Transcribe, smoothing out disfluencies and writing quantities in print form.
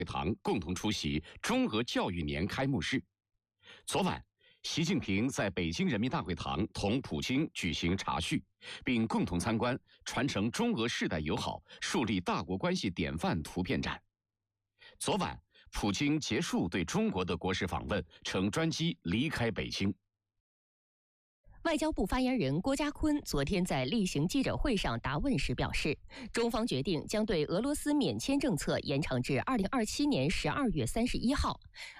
堂共同出席中俄教育年开幕式。昨晚，习近平在北京人民大会堂同普京举行茶叙，并共同参观传承中俄世代友好、树立大国关系典范图片展。昨晚，普京结束对中国的国事访问，乘专机离开北京。 外交部发言人郭家坤昨天在例行记者会上答问时表示，中方决定将对俄罗斯免签政策延长至2027年12月31号。